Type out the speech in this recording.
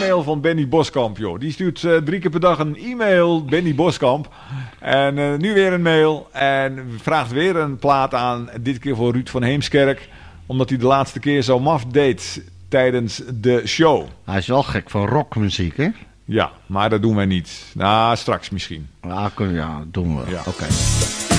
e-mail van Benny Boskamp, joh. Die stuurt 3 keer per dag een e-mail, Benny Boskamp. En nu weer een mail. En vraagt weer een plaat aan. Dit keer voor Ruud van Heemskerk. Omdat hij de laatste keer zo maf deed tijdens de show. Hij is wel gek van rockmuziek, hè? Ja, maar dat doen wij niet. Nou, straks misschien. Ja, doen we. Ja. Oké.